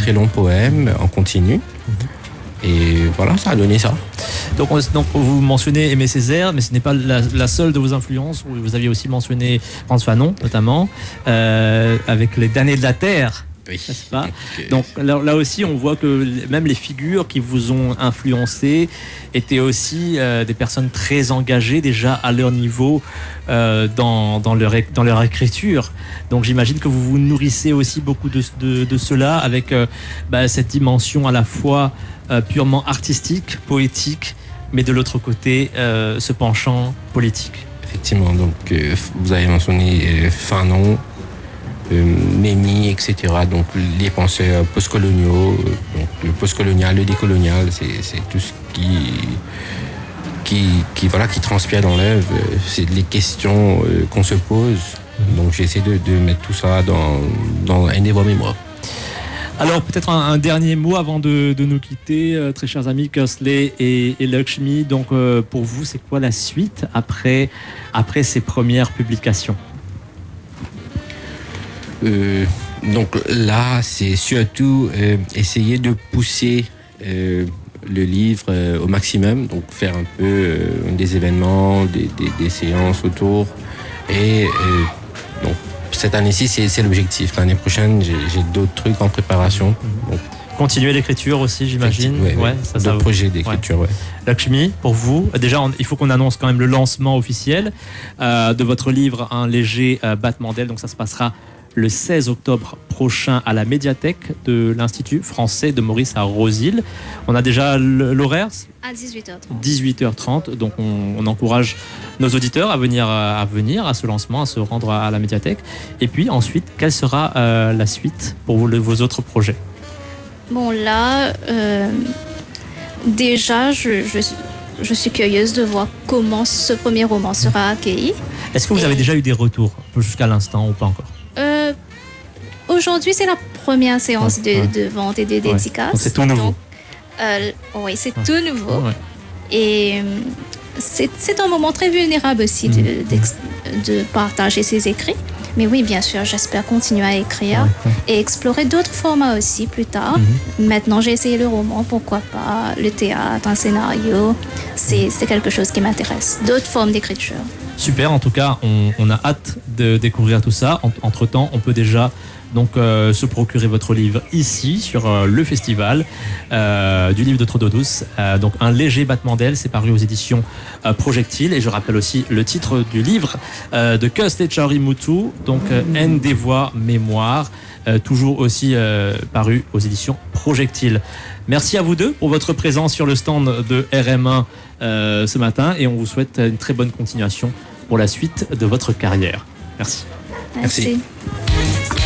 très long poème en continu. Et voilà, ça a donné ça. Donc vous mentionnez Aimé Césaire, mais ce n'est pas la seule de vos influences. Vous aviez aussi mentionné Frantz Fanon, notamment, avec Les Damnés de la Terre. Oui. N'est-ce pas ? Donc là aussi, on voit que même les figures qui vous ont influencé étaient aussi des personnes très engagées déjà à leur niveau dans leur écriture. Donc j'imagine que vous vous nourrissez aussi beaucoup de cela avec cette dimension à la fois purement artistique, poétique, mais de l'autre côté, ce penchant politique. Effectivement, donc vous avez mentionné Fanon, Memmi, etc. Donc les penseurs postcoloniaux, donc le postcolonial, le décolonial, c'est tout ce qui transpire dans l'œuvre. C'est les questions qu'on se pose. Donc j'essaie de mettre tout ça dans un des voix mémoires. Alors peut-être un dernier mot avant de nous quitter, très chers amis Kersley et Lakshmi. Donc pour vous, c'est quoi la suite après ces premières publications ? Donc là, c'est surtout essayer de pousser le livre au maximum, donc faire un peu des événements, des séances autour. Et donc cette année-ci, c'est l'objectif. L'année prochaine, j'ai d'autres trucs en préparation. Donc, continuer l'écriture aussi, j'imagine. Ouais, d'autres projets d'écriture, ouais. Lakshmi, pour vous, déjà, il faut qu'on annonce quand même le lancement officiel de votre livre, Un léger battement d'aile. Donc ça se passera le 16 octobre prochain à la médiathèque de l'Institut français de Maurice à Rosil. On a déjà l'horaire ? À 18h30. 18h30. Donc on encourage nos auditeurs à venir à ce lancement, à se rendre à la médiathèque. Et puis ensuite, quelle sera la suite pour vos autres projets ? Bon, là, déjà, je suis curieuse de voir comment ce premier roman sera accueilli. Est-ce que vous avez déjà eu des retours jusqu'à l'instant ou pas encore ? Aujourd'hui, c'est la première séance de vente et de dédicace. Donc c'est tout nouveau. Oui, c'est tout nouveau. Et c'est un moment très vulnérable aussi de partager ses écrits. Mais oui, bien sûr, j'espère continuer à écrire et explorer d'autres formats aussi plus tard. Maintenant, j'ai essayé le roman, pourquoi pas le théâtre, un scénario. C'est quelque chose qui m'intéresse. D'autres formes d'écriture. Super, en tout cas, on a hâte de découvrir tout ça. Entre-temps, on peut déjà se procurer votre livre ici sur le festival du livre de Trodo Douce. Donc Un léger battement d'aile, c'est paru aux éditions Projectile. Et je rappelle aussi le titre du livre de Kersley Chaorimutu, donc Haine des voix mémoire, toujours aussi paru aux éditions Projectile. Merci à vous deux pour votre présence sur le stand de RM1 ce matin et on vous souhaite une très bonne continuation pour la suite de votre carrière. Merci. Merci.